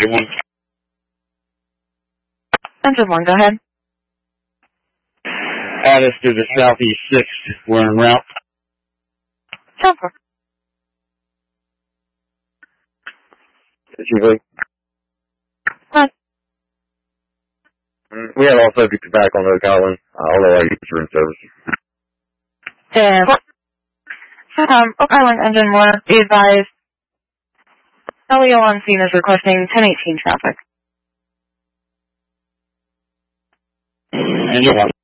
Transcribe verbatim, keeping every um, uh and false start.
Engine one, go ahead. Add us to the Southeast sixth. We're en route. Temper. Chief Lee. Huh. We have all subjects back on Oak Island, uh, although our units are in service. And, um, Oak Island Engine one, be advised. Elio on scene is requesting ten eighteen traffic. Engine one.